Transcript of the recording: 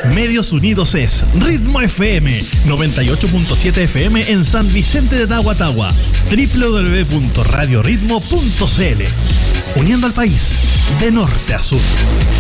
Medios Unidos es Ritmo FM 98.7 FM en San Vicente de Tahuatahua, www.radioritmo.cl, uniendo al país de norte a sur.